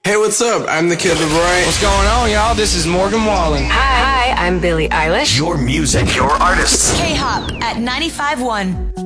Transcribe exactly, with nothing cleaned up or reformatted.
Hey, what's up? I'm the Kid LAROI. What's going on, y'all? This is Morgan Wallen. Hi, hi, I'm Billie Eilish. Your music, your artists. K-Hop at ninety-five point one.